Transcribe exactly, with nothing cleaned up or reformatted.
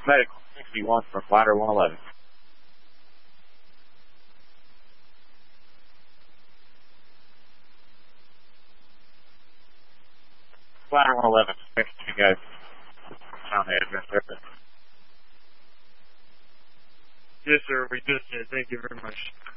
Medical sixty-one for Ladder one eleven. Ladder one eleven, thanks to you guys. Found the address there. Yes, sir, we just did. Thank you very much.